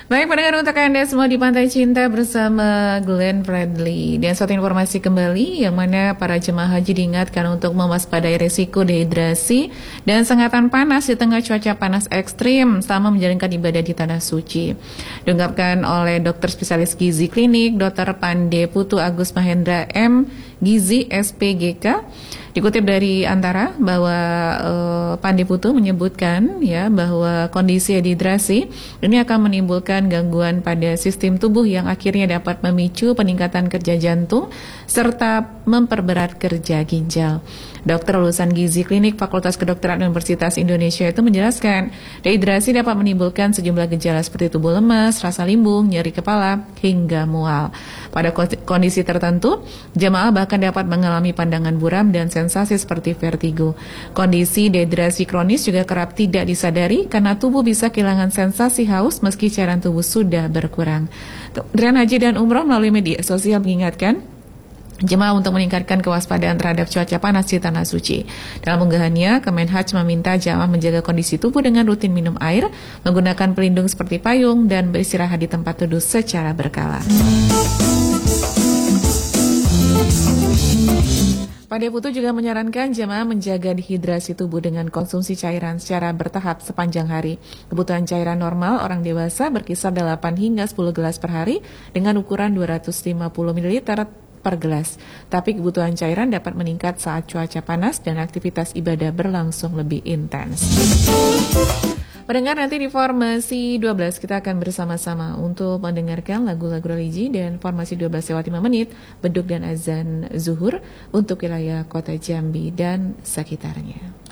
Baik pendengar, untuk Anda semua di Pantai Cinta bersama Glenn Fredly. Dan suatu informasi kembali yang mana para jemaah haji diingatkan untuk mewaspadai risiko dehidrasi dan sengatan panas di tengah cuaca panas ekstrim selama menjalankan ibadah di Tanah Suci. Diungkapkan oleh dokter spesialis gizi klinik Dr. Pande Putu Agus Mahendra M. Gizi SPGK. Dikutip dari Antara bahwa Pande Putu menyebutkan ya bahwa kondisi dehidrasi ini akan menimbulkan gangguan pada sistem tubuh yang akhirnya dapat memicu peningkatan kerja jantung serta memperberat kerja ginjal. Dokter lulusan gizi klinik Fakultas Kedokteran Universitas Indonesia itu menjelaskan, dehidrasi dapat menimbulkan sejumlah gejala seperti tubuh lemas, rasa limbung, nyeri kepala, hingga mual. Pada kondisi tertentu, jemaah bahkan dapat mengalami pandangan buram dan sensasi seperti vertigo. Kondisi dehidrasi kronis juga kerap tidak disadari karena tubuh bisa kehilangan sensasi haus meski cairan tubuh sudah berkurang. Kementerian Haji dan Umroh melalui media sosial mengingatkan jemaah untuk meningkatkan kewaspadaan terhadap cuaca panas di Tanah Suci. Dalam unggahannya, Kemenhaj meminta jemaah menjaga kondisi tubuh dengan rutin minum air, menggunakan pelindung seperti payung, dan beristirahat di tempat teduh secara berkala. Pande Putu juga menyarankan jemaah menjaga dehidrasi tubuh dengan konsumsi cairan secara bertahap sepanjang hari. Kebutuhan cairan normal orang dewasa berkisar 8 hingga 10 gelas per hari dengan ukuran 250 ml per gelas. Tapi kebutuhan cairan dapat meningkat saat cuaca panas dan aktivitas ibadah berlangsung lebih intens. Pendengar, nanti di Formasi 12 kita akan bersama-sama untuk mendengarkan lagu-lagu religi dan Formasi 12:05 beduk dan azan zuhur untuk wilayah kota Jambi dan sekitarnya.